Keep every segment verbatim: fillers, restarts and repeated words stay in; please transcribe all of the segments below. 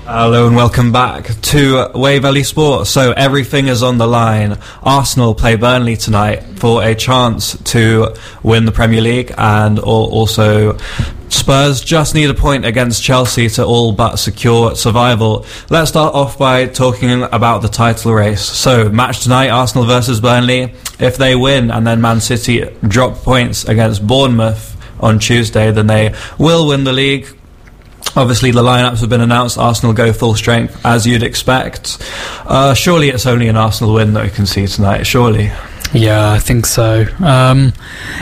Hello and welcome back to Waverley Sports. So everything is on the line. Arsenal play Burnley tonight for a chance to win the Premier League, and also Spurs just need a point against Chelsea to all but secure survival. Let's start off by talking about the title race. So match tonight, Arsenal versus Burnley. If they win and then Man City drop points against Bournemouth on Tuesday, then they will win the league. Obviously the lineups have been announced. Arsenal go full strength as you'd expect. Uh, surely it's only an Arsenal win that we can see tonight, surely. Yeah, I think so. Um,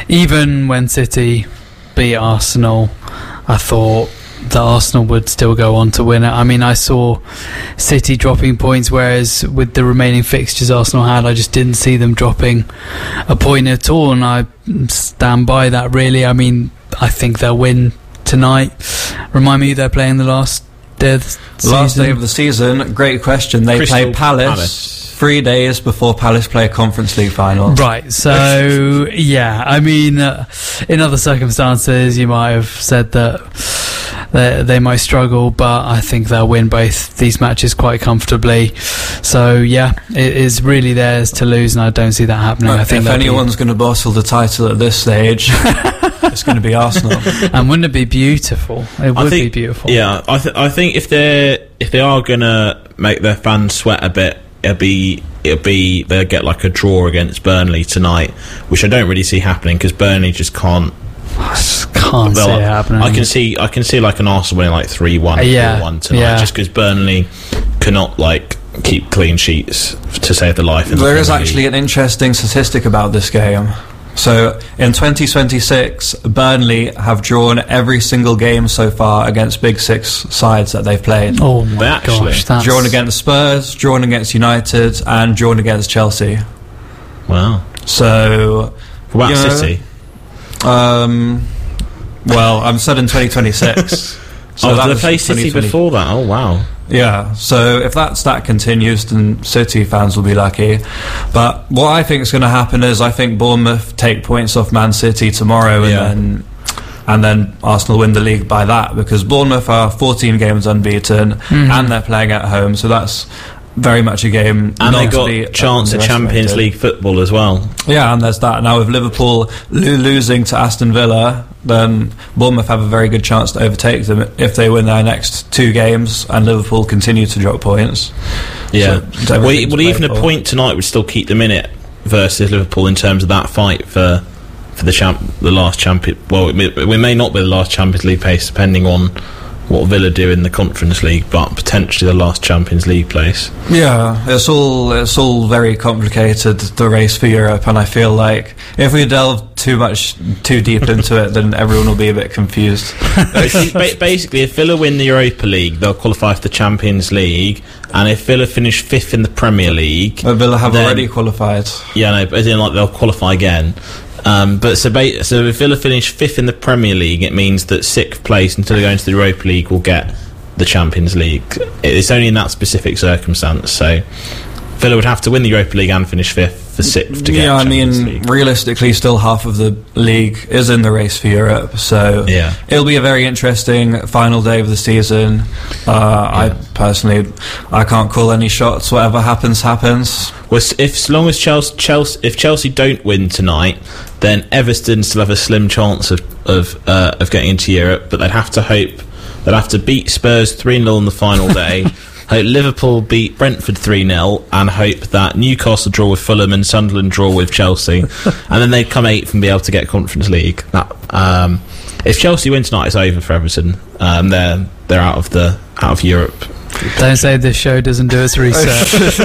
even when City beat Arsenal, I thought that Arsenal would still go on to win it. I mean, I saw City dropping points, whereas with the remaining fixtures Arsenal had, I just didn't see them dropping a point at all, and I stand by that, really. I mean, I think they'll win tonight. Remind me who they're playing the last day of the season. Last day of the season, great question. They Crystal play Palace, Palace three days before Palace play a Conference League final. Right, so yeah, I mean, uh, in other circumstances you might have said that they, they might struggle, but I think they'll win both these matches quite comfortably. So yeah, it is really theirs to lose, and I don't see that happening. Right, I think if anyone's be... going to bottle the title at this stage, it's going to be Arsenal. And wouldn't it be beautiful? It would think, be beautiful. Yeah, I, th- I think if they're if they are going to make their fans sweat a bit, it'll be it'll be they'll get like a draw against Burnley tonight, which I don't really see happening because Burnley just can't. I just can't see it happening. I can see I can see like an Arsenal winning like three one, uh, yeah, four one tonight, yeah. just because Burnley cannot like keep clean sheets to save their life. In there the is actually an interesting statistic about this game. So in twenty twenty-six, Burnley have drawn every single game so far against Big Six sides that they've played. Oh my actually, gosh, that's... drawn against Spurs, drawn against United, and drawn against Chelsea. Wow. So what about you know, City? Um, well, I'm said in twenty twenty-six. So oh, that did they was play City before that? Oh, wow. Yeah, so if that stat continues, then City fans will be lucky. But what I think is going to happen is I think Bournemouth take points off Man City tomorrow, and yeah. then and then Arsenal win the league by that, because Bournemouth are fourteen games unbeaten, mm-hmm. and they're playing at home, so that's very much a game. And not they got to be chance at Champions League football as well. Yeah, and there's that. Now with Liverpool lo- losing to Aston Villa, then Bournemouth have a very good chance to overtake them if they win their next two games and Liverpool continue to drop points. Yeah, so well, well even for. a point tonight would still keep them in it versus Liverpool in terms of that fight for for the champ, the last champion. Well, it may, we may not be the last Champions League place, depending on what Villa do in the Conference League, but potentially the last Champions League place. Yeah, it's all it's all very complicated, the race for Europe, and I feel like if we delve too much too deep into it, then everyone will be a bit confused. Basically, if Villa win the Europa League, they'll qualify for the Champions League, and if Villa finish fifth in the Premier League, but Villa have then, already qualified. Yeah, no, as in like they'll qualify again. Um, but so, ba- so if Villa finish fifth in the Premier League, it means that sixth place until they go into the Europa League will get the Champions League. It's only in that specific circumstance. So Villa would have to win the Europa League and finish fifth for sixth to get yeah, the Champions I mean, League. Realistically, still half of the league is in the race for Europe. So yeah. it'll be a very interesting final day of the season. Uh, yeah. I personally, I can't call any shots. Whatever happens, happens. Well, if as long as Chelsea, Chelsea, if Chelsea don't win tonight, then Everton still have a slim chance of of uh, of getting into Europe. But they'd have to hope they'd have to beat Spurs three nil on the final day. Hope Liverpool beat Brentford three nil, and hope that Newcastle draw with Fulham and Sunderland draw with Chelsea, and then they'd come eighth and be able to get Conference League. That, um, if Chelsea win tonight, it's over for Everton. Um, they're they're out of the out of Europe. Don't say this show doesn't do its research.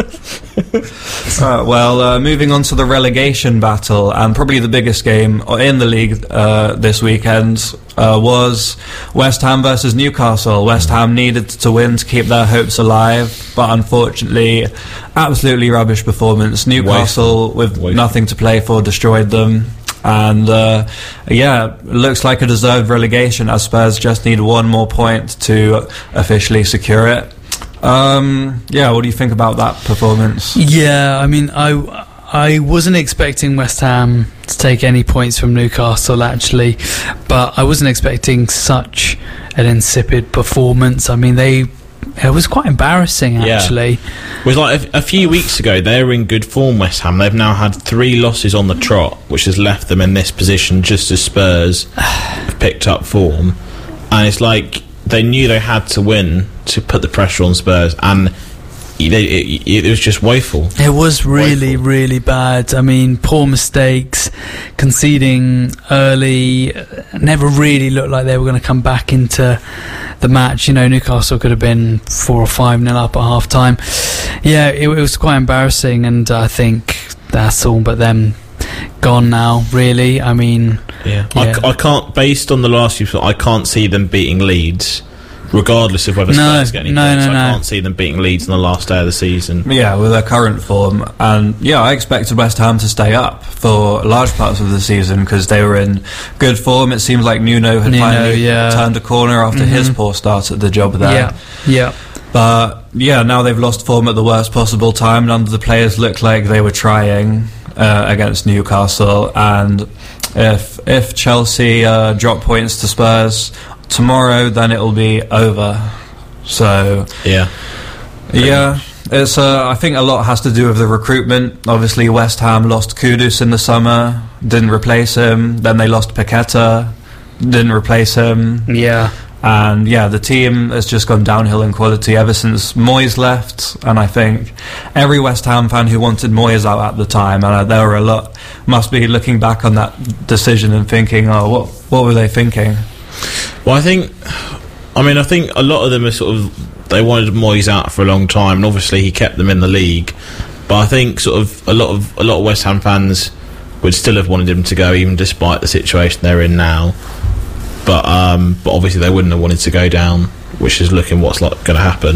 uh, well, uh, moving on to the relegation battle, and probably the biggest game in the league uh, this weekend uh, was West Ham versus Newcastle. West Ham needed to win to keep their hopes alive, but unfortunately, absolutely rubbish performance. Newcastle, Waste. with Waste. nothing to play for, destroyed them. And uh, yeah, looks like a deserved relegation, as Spurs just need one more point to officially secure it. Um, yeah, what do you think about that performance? Yeah, I mean, I I wasn't expecting West Ham to take any points from Newcastle, actually, but I wasn't expecting such an insipid performance. I mean, they it was quite embarrassing, actually. Yeah. It was like a, a few weeks ago, they were in good form, West Ham. They've now had three losses on the trot, which has left them in this position just as Spurs have picked up form. And it's like they knew they had to win to put the pressure on Spurs, and It, it, it was just woeful. It was really, woeful. really bad. I mean, poor mistakes, conceding early, never really looked like they were going to come back into the match. You know, Newcastle could have been four or five nil up at half time. Yeah, it, it was quite embarrassing, and I think that's all but them gone now, really. I mean, yeah, yeah. I, I can't, based on the last few, I can't see them beating Leeds. Regardless of whether no, Spurs get any no, points, no, I no. can't see them beating Leeds in the last day of the season. Yeah, with their current form. And yeah, I expected West Ham to stay up for large parts of the season because they were in good form. It seems like Nuno had Nuno, finally yeah. turned a corner after mm-hmm. his poor start at the job there. Yeah, yeah. But yeah, now they've lost form at the worst possible time. None of the players looked like they were trying uh, against Newcastle. And if if Chelsea uh, drop points to Spurs tomorrow, then it'll be over. So yeah, yeah, it's. Uh, I think a lot has to do with the recruitment. Obviously, West Ham lost Kudus in the summer, didn't replace him. Then they lost Paqueta, didn't replace him. Yeah, and yeah, the team has just gone downhill in quality ever since Moyes left. And I think every West Ham fan who wanted Moyes out at the time, and uh, there were a lot, must be looking back on that decision and thinking, oh, what what were they thinking? Well, I think, I mean, I think a lot of them are sort of, they wanted Moyes out for a long time, and obviously he kept them in the league. But I think sort of a lot of a lot of West Ham fans would still have wanted him to go, even despite the situation they're in now. But um, but obviously they wouldn't have wanted to go down, which is looking what's like going to happen.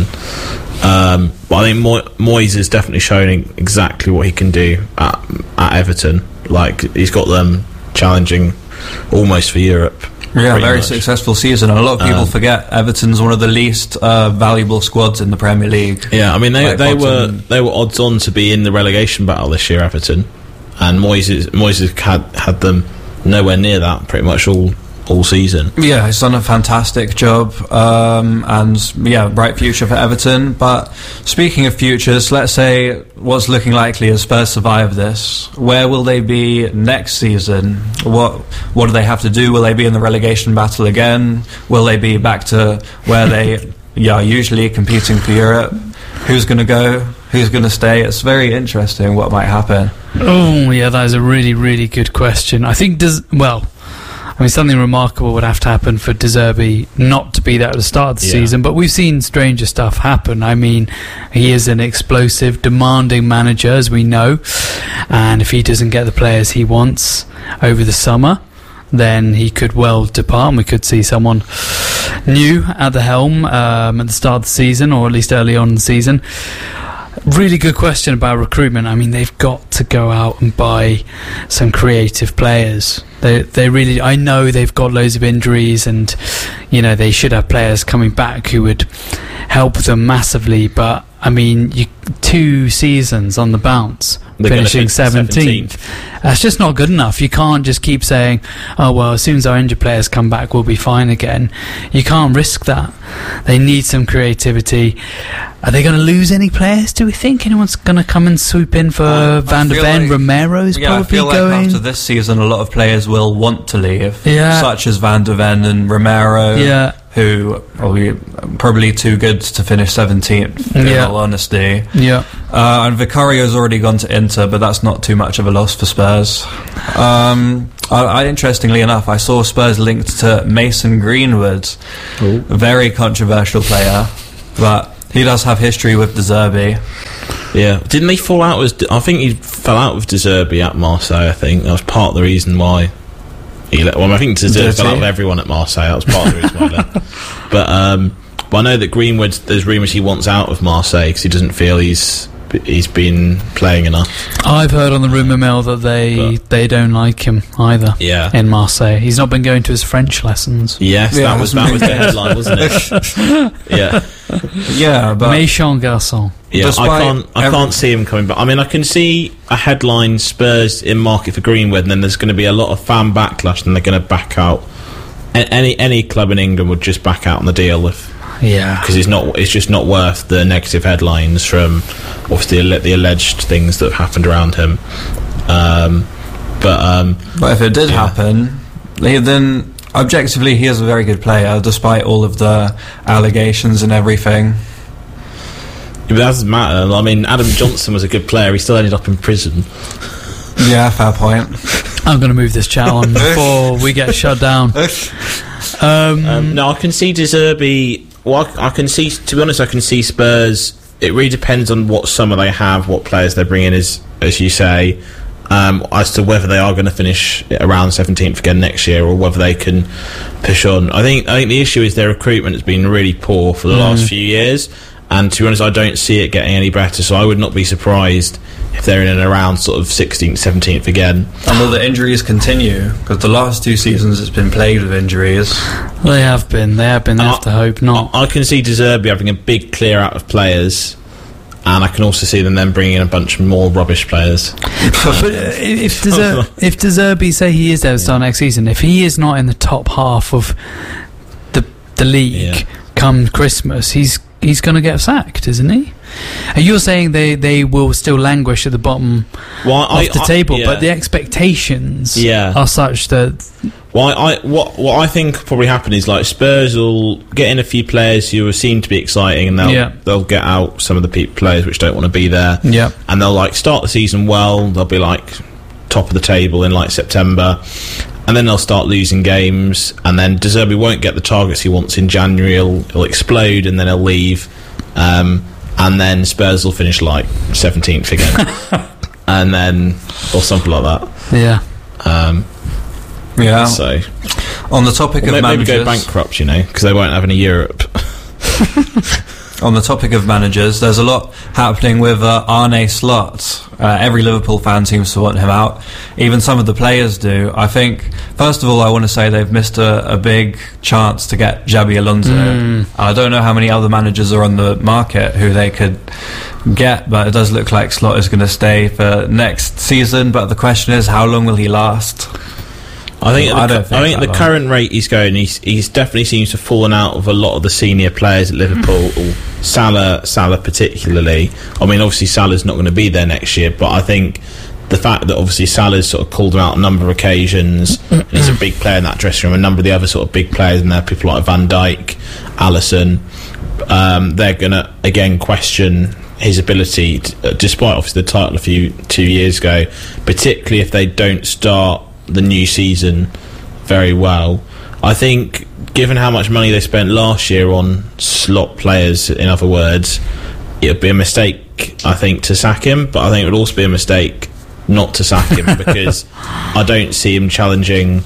Um, but I think Moy- Moyes is definitely showing exactly what he can do at, at Everton. Like, he's got them challenging almost for Europe. Yeah, very much. successful season. And a lot of people um, forget Everton's one of the least uh, valuable squads in the Premier League. Yeah, I mean they like they Bottom. were they were odds on to be in the relegation battle this year, Everton, and Moyes Moyes had had them nowhere near that pretty much all all season. Yeah, he's done a fantastic job, um, and yeah, bright future for Everton. But speaking of futures, let's say what's looking likely as Spurs survive this. Where will they be next season? What what do they have to do? Will they be in the relegation battle again? Will they be back to where they yeah usually competing for Europe? Who's going to go? Who's going to stay? It's very interesting what might happen. Oh yeah, that is a really really good question. I think does well. I mean, something remarkable would have to happen for De Zerbi not to be there at the start of the yeah. season, but we've seen stranger stuff happen. I mean, he is an explosive, demanding manager, as we know, and if he doesn't get the players he wants over the summer, then he could well depart, and we could see someone new at the helm um, at the start of the season, or at least early on in the season. Really good question about recruitment. I mean, they've got to go out and buy some creative players. They they really, I know they've got loads of injuries, and you know they should have players coming back who would help them massively. But I mean, you, two seasons on the bounce, They're finishing seventeenth. That's just not good enough. You can't just keep saying, "Oh well, as soon as our injured players come back, we'll be fine again." You can't risk that. They need some creativity. Are they going to lose any players? Do we think anyone's going to come and swoop in for uh, Van der Ven? Like, Romero's yeah, probably I feel going. Like after this season, a lot of players will want to leave, yeah. such as Van der Ven and Romero, yeah. who are we, probably too good to finish seventeenth, in yeah. all honesty. Yeah. Uh, and Vicario's already gone to Inter, but that's not too much of a loss for Spurs. Um, I, I, interestingly enough, I saw Spurs linked to Mason Greenwood, Ooh. a very controversial player, but he does have history with De Zerbi. Yeah, didn't he fall out with? I think he fell out with De Zerbi at Marseille. I think that was part of the reason why he left. Well, I think De Zerbi fell out with everyone at Marseille. That was part of the reason why he left. But um, but I know that Greenwood. There's rumours he wants out of Marseille because he doesn't feel he's he's been playing enough. I've heard on the rumour mill that they but, they don't like him either. Yeah. In Marseille, he's not been going to his French lessons. Yes, yeah, that was that was the headline, wasn't it? Yeah. Yeah, but méchant garçon. Yeah, I can't. I can't see him coming back. I mean, I can see a headline: Spurs in market for Greenwood, and then there's going to be a lot of fan backlash, and they're going to back out. A- any any club in England would just back out on the deal if Yeah, because it's not. It's just not worth the negative headlines from obviously the alleged things that have happened around him. Um, but um, but if it did yeah. happen, then objectively he is a very good player, despite all of the allegations and everything. It doesn't matter. I mean, Adam Johnson was a good player. He still ended up in prison. Yeah, fair point. I'm going to move this chat on before we get shut down. Um, um, no, I can see De Zerbi. Well, I, I can see. To be honest, I can see Spurs. It really depends on what summer they have, what players they bring in, as as you say, um, as to whether they are going to finish around seventeenth again next year, or whether they can push on. I think. I think the issue is their recruitment has been really poor for the mm. last few years. And to be honest, I don't see it getting any better, so I would not be surprised if they're in and around sort of sixteenth, seventeenth again. And will the injuries continue? Because the last two seasons it's been plagued with injuries. They have been, they have been, they have to hope not. I, I can see De Zerbi having a big clear out of players, and I can also see them then bringing in a bunch more rubbish players. But, but uh, if De Zerbi, if De Zerbi, say he is there to start next season, if he is not in the top half of the, the league yeah. come Christmas, he's he's going to get sacked, isn't he? And you're saying they, they will still languish at the bottom well, of I, the I, table, yeah. but the expectations yeah. are such that... Well, I, what what I think will probably happen is like Spurs will get in a few players who seem to be exciting, and they'll yeah. they'll get out some of the pe- players which don't want to be there, yeah. and they'll like start the season well. They'll be like top of the table in like September. And then they'll start losing games, and then De Zerbi won't get the targets he wants in January. He'll, he'll explode, and then he'll leave. Um, and then Spurs will finish like seventeenth again, and then or something like that. Yeah. Um, yeah. So, on the topic or of maybe managers, go bankrupt, you know, because they won't have any Europe. On the topic of managers, there's a lot happening with uh, Arne Slot. Uh, every Liverpool fan seems to want him out. Even some of the players do. I think, first of all, I want to say they've missed a, a big chance to get Xabi Alonso. Mm. I don't know how many other managers are on the market who they could get, but it does look like Slot is going to stay for next season. But the question is, how long will he last? I think I the, don't think I think the long. current rate he's going, he's he's definitely seems to have fallen out of a lot of the senior players at Liverpool. Salah, Salah particularly. I mean, obviously Salah's not going to be there next year, but I think the fact that obviously Salah's sort of called him out on a number of occasions, and he's a big player in that dressing room. A number of the other sort of big players in there, people like Van Dijk, Alisson, um, they're going to again question his ability, to, despite obviously the title a few two years ago, particularly if they don't start the new season very well. I think given how much money they spent last year on slot players, in other words, it would be a mistake I think to sack him, but I think it would also be a mistake not to sack him because I don't see him challenging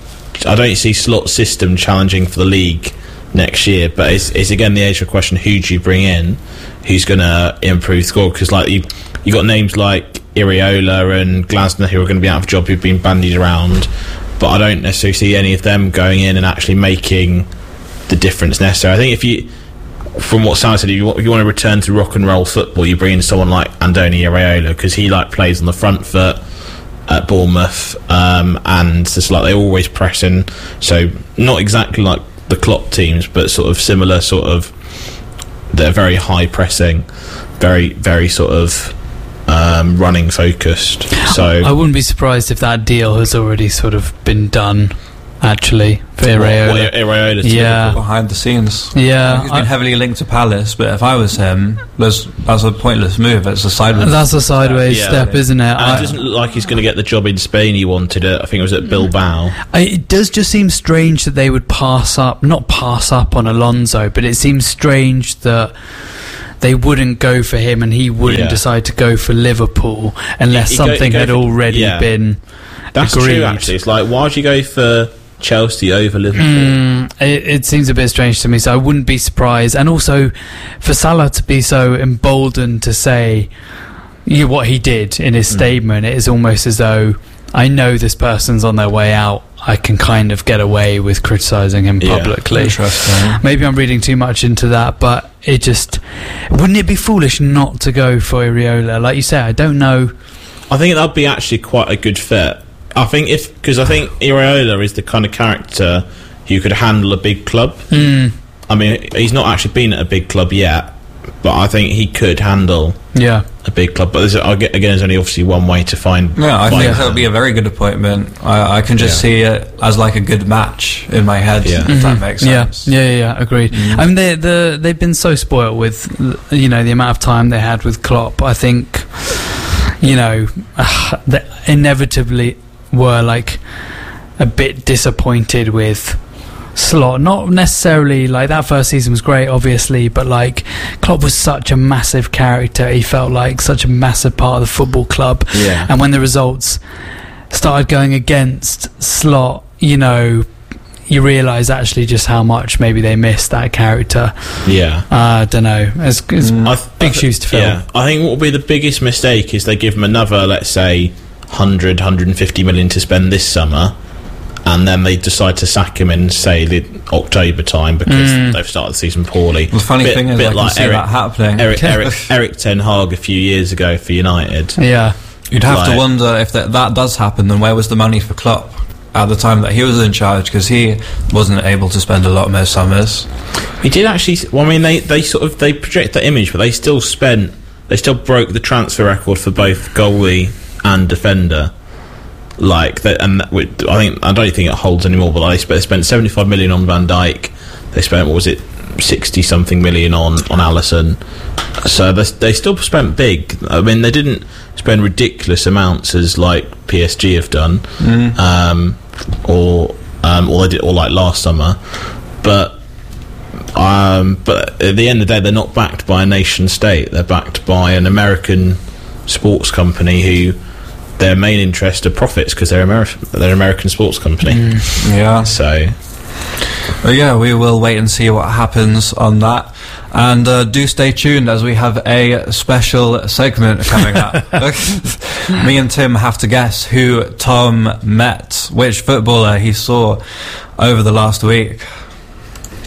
I don't see Slot's system challenging for the league next year, but it's, it's again the age of question, who do you bring in who's going to improve score, because like you you got names like Iriola and Glasner who are going to be out of job, who've been bandied around, but I don't necessarily see any of them going in and actually making the difference necessary. I think if you, from what Sam said, if you, want, if you want to return to rock and roll football, you bring in someone like Andoni Iriola, because he like plays on the front foot at Bournemouth, um, and it's like they're always pressing, so not exactly like the Klopp teams, but sort of similar sort of, they're very high pressing, very very sort of Um, running focused. So I wouldn't be surprised if that deal has already sort of been done, actually, for Iriola. Iriola yeah, behind the scenes. Yeah, he's been I, heavily linked to Palace, but if I was him, that's, that's a pointless move. It's a sideways. That's a sideways yeah. step, isn't it? And I, it doesn't look like he's going to get the job in Spain he wanted. It. I think it was at Bilbao. I, it does just seem strange that they would pass up, not pass up on Alonso, but it seems strange that they wouldn't go for him and he wouldn't yeah. decide to go for Liverpool unless you, you something go, you had for, already yeah. been That's agreed. true, actually. It's like, why would you go for Chelsea over Liverpool? Mm, it, it seems a bit strange to me, so I wouldn't be surprised. And also, for Salah to be so emboldened to say you, what he did in his mm. statement, it is almost as though, I know this person's on their way out, I can kind of get away with criticising him yeah, publicly. Interesting. Maybe I'm reading too much into that, but it just, wouldn't it be foolish not to go for Iriola? Like you say, I don't know. I think that'd be actually quite a good fit. I think if because I think Iriola is the kind of character who could handle a big club. Mm. I mean, he's not actually been at a big club yet, but I think he could handle Yeah. a big club. But there's, again, there's only obviously one way to find. Yeah, I find think that. that would be a very good appointment. I, I can just Yeah. see it as like a good match in my head, Yeah. if that Mhm. makes Yeah, sense. yeah, yeah, yeah, agreed. Mm. I mean, they the they've been so spoilt with, you know, the amount of time they had with Klopp. I think, you know, they inevitably were like a bit disappointed with Slot. Not necessarily like that first season was great, obviously, but like Klopp was such a massive character. He felt like such a massive part of the football club. Yeah. And when the results started going against Slot, you know, you realise actually just how much maybe they missed that character. Yeah. Uh, I don't know. It's, it's Mm. I th- big I th- shoes to fill. Yeah, I think what will be the biggest mistake is they give him another, let's say, one hundred, one hundred fifty million to spend this summer, and then they decide to sack him in, say, the October time because Mm. they've started the season poorly. The funny Bit- thing is, bit I can like see Eric- that happening. Eric, Eric, Eric Ten Hag a few years ago for United. Yeah. You'd have like- to wonder if that, that does happen, then where was the money for Klopp at the time that he was in charge? Because he wasn't able to spend a lot most summers. He did actually. Well, I mean, they, they sort of they project that image, but they still spent. They still broke the transfer record for both goalie and defender. Like that, and that would, I think I don't think it holds anymore. But they spent, they spent seventy-five million on Van Dijk. They spent, what was it, sixty something million on on Alisson. So they they still spent big. I mean, they didn't spend ridiculous amounts as like P S G have done, Mm. um, or um, or they did, or like last summer, but. Um, but at the end of the day, they're not backed by a nation state. They're backed by an American sports company who their main interest are profits because they're American. They're an American sports company. Mm. Yeah. So But yeah, we will wait and see what happens on that. And uh, do stay tuned as we have a special segment coming up. Me and Tim have to guess who Tom met, which footballer he saw over the last week.